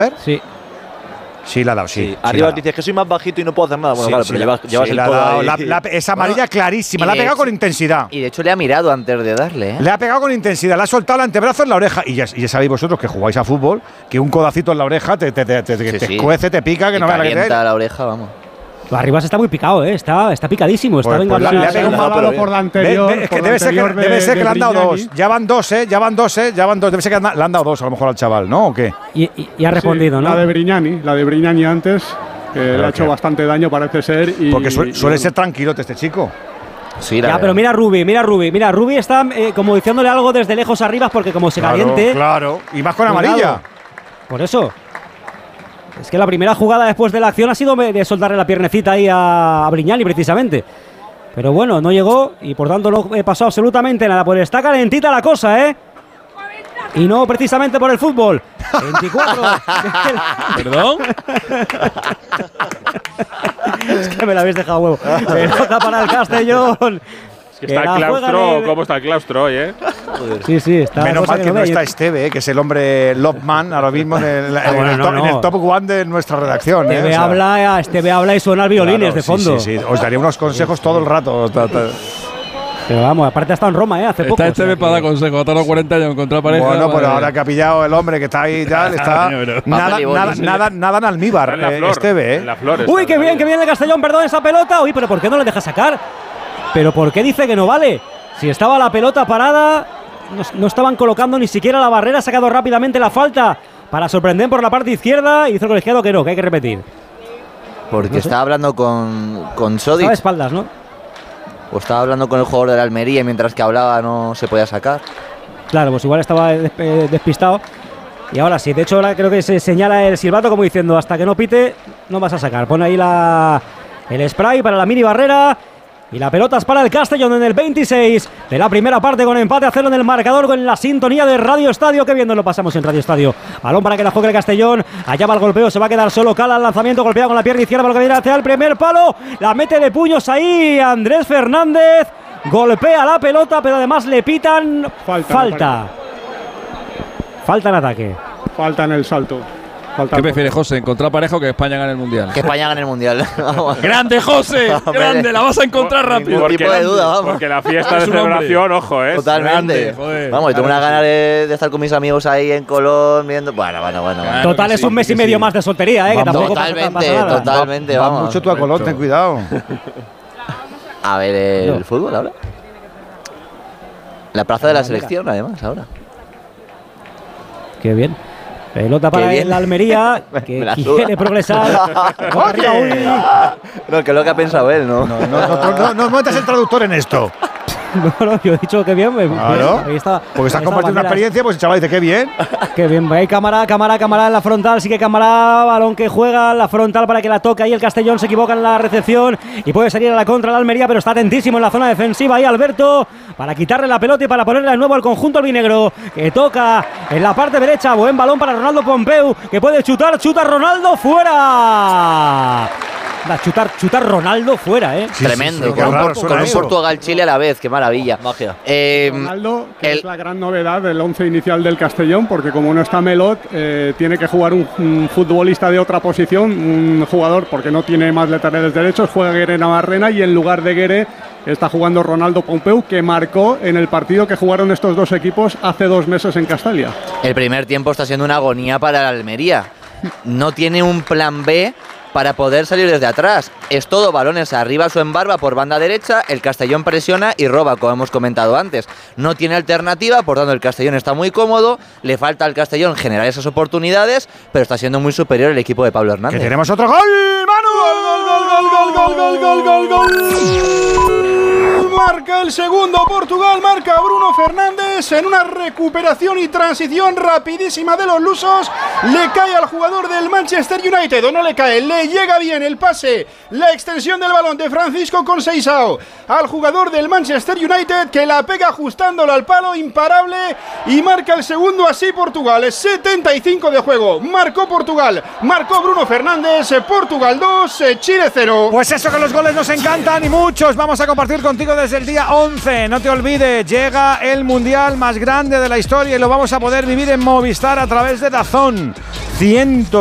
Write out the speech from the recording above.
Sí. Sí, la ha dado, sí. Arriba dices que soy más bajito y no puedo hacer nada. Bueno, Sí, claro, sí, pero llevas el codo ahí. Es amarilla clarísima, la ha pegado con intensidad. Y de hecho le ha mirado antes de darle, ¿eh? Le ha pegado con intensidad, le ha soltado el antebrazo en la oreja. Y ya sabéis vosotros que jugáis a fútbol, que un codacito en la oreja te cuece, te pica, que no me la calienta la oreja, vamos. Arribas está muy picado, está picadísimo. Está le ha pegado un balón por la anterior. Es que debe ser que le han dado dos. Ya van dos. Debe ser que le han dado dos a lo mejor al chaval, ¿no? ¿O qué? Y ha respondido, ¿no? La de Brignani antes, que le ha hecho bastante daño, parece ser. Porque suele ser tranquilote este chico. Sí, pero mira Rubi está como diciéndole algo desde lejos arriba porque como se caliente. Claro, y más con amarilla. Por eso. Es que la primera jugada después de la acción ha sido de soltarle la piernecita ahí a Brignani precisamente. Pero bueno, no llegó y por tanto no pasó absolutamente nada. Pues está calentita la cosa, ¿eh? Y no precisamente por el fútbol. 24. ¿Perdón? Es que me la habéis dejado huevo. Pelota para el Castellón. Que está el claustro, ¿cómo está el claustro hoy, eh? Sí, está. Menos mal que no está Esteve, que es el hombre Lopman ahora mismo en el top one de nuestra redacción. Esteve habla y suena violines de fondo. Sí, os daría unos consejos todo el rato. Pero vamos, aparte ha estado en Roma, hace poco. Está Esteve para dar consejos, ha tardado 40 años en encontrar pareja. Bueno, pero ahora que ha pillado el hombre que está ahí tal, está nada en almíbar, Esteve, Uy, qué bien el Castellón, perdón esa pelota. Uy, pero ¿por qué no le deja sacar? ¿Pero por qué dice que no vale? Si estaba la pelota parada, no estaban colocando ni siquiera la barrera, ha sacado rápidamente la falta para sorprender por la parte izquierda y dice el colegiado que no, que hay que repetir. Porque estaba hablando con Sodic. Estaba de espaldas, ¿no? O estaba hablando con el jugador de la Almería y mientras que hablaba no se podía sacar. Claro, pues igual estaba despistado. Y ahora sí, de hecho ahora creo que se señala el silbato como diciendo hasta que no pite, no vas a sacar. Pone ahí el spray para la mini barrera. Y la pelota es para el Castellón en el 26 de la primera parte con empate a 0 en el marcador con la sintonía de Radio Estadio. Qué bien nos lo pasamos en Radio Estadio. Balón para que la juegue el Castellón. Allá va el golpeo, se va a quedar solo Cala al lanzamiento, golpea con la pierna izquierda para que viene hacia el primer palo. La mete de puños ahí Andrés Fernández. Golpea la pelota, pero además le pitan falta. Falta en ataque. Falta en el salto. ¿Qué prefieres, José? ¿Encontrar pareja o que España gane el Mundial? Que España gane el Mundial. ¡Grande, José! ¡Grande! La vas a encontrar rápido. Ningún tipo de duda, vamos. Porque la fiesta de celebración, ojo, ¿eh? Totalmente. Vamos, tengo una ganas de estar con mis amigos ahí en Colón viendo. Bueno. Total, es un mes y medio más de soltería, ¿eh? Que tampoco pasa nada. Totalmente, vamos. Mucho tú a Colón, ten cuidado. A ver, el fútbol ahora. La plaza de la selección, además, ahora. Qué bien. Pelota para la Almería, que quiere progresar. No, que es lo que ha pensado él, ¿no? No metas el traductor en esto. No, yo he dicho que bien. Claro. Porque estás compartiendo una experiencia, pues el chaval dice que bien. Qué bien. Hay cámara en la frontal. Sigue cámara, balón que juega la frontal para que la toque. Ahí el Castellón se equivoca en la recepción y puede salir a la contra la Almería, pero está atentísimo en la zona defensiva. Ahí Alberto para quitarle la pelota y para ponerle de nuevo al conjunto albinegro, que toca en la parte derecha. Buen balón para Ronaldo Pompeu, que puede chutar. Chuta Ronaldo fuera. Chutar Ronaldo fuera, ¿eh? Sí, tremendo, con un Portugal-Chile a la vez, qué maravilla. Magia. Ronaldo, que es la gran novedad del 11 inicial del Castellón, porque como no está Melot, tiene que jugar un futbolista de otra posición, un jugador, porque no tiene más laterales derechos, juega Guere Navarrena y en lugar de Guere está jugando Ronaldo Pompeu, que marcó en el partido que jugaron estos dos equipos hace 2 meses en Castalia. El primer tiempo está siendo una agonía para la Almería. No tiene un plan B para poder salir desde atrás. Es todo balones arriba su embarba por banda derecha, el Castellón presiona y roba, como hemos comentado antes. No tiene alternativa, por tanto el Castellón está muy cómodo, le falta al Castellón generar esas oportunidades, pero está siendo muy superior el equipo de Pablo Hernández. ¡Que tenemos otro gol! ¡Gol! Marca el segundo Portugal, marca Bruno Fernández en una recuperación y transición rapidísima de los lusos. Le cae al jugador del Manchester United, o no le cae, le llega bien el pase, la extensión del balón de Francisco Conceição al jugador del Manchester United, que la pega ajustándolo al palo, imparable, y marca el segundo así Portugal. 75 de juego, marcó Portugal, marcó Bruno Fernández. Portugal 2, Chile 0. Pues eso, que los goles nos encantan y muchos. Vamos a compartir contigo desde el día 11. No te olvides, llega el mundial más grande de la historia y lo vamos a poder vivir en Movistar a través de DAZN.